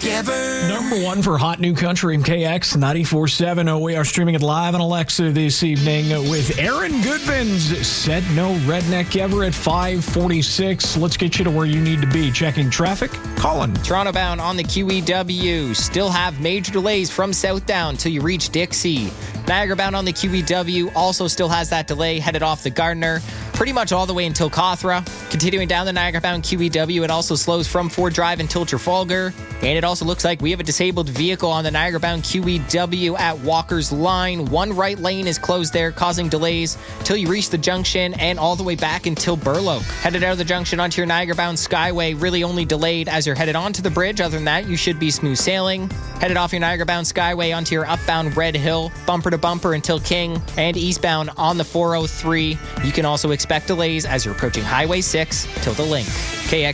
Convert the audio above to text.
Ever. Number one for Hot New Country, KX 94.7. We are streaming it live on Alexa this evening with Aaron Goodvins. Said no redneck ever at 5:46. Let's get you to where you need to be. Checking traffic. Colin. Toronto bound on the QEW. Still have major delays from Southdown till you reach Dixie. Niagara bound on the QEW also still has that delay headed off the Gardiner. Pretty much all the way until Cawthra. Continuing down the Niagara bound QEW, it also slows from Ford Drive until Trafalgar. And it also looks like we have a disabled vehicle on the Niagara bound QEW at Walker's Line. One right lane is closed there, causing delays till you reach the junction and all the way back until Burloak. Headed out of the junction onto your Niagara bound Skyway, really only delayed as you're headed onto the bridge. Other than that, you should be smooth sailing. Headed off your Niagara bound Skyway onto your upbound Red Hill, bumper to bumper until King, and eastbound on the 403. You can also expect delays as you're approaching Highway 6 till the Link. KX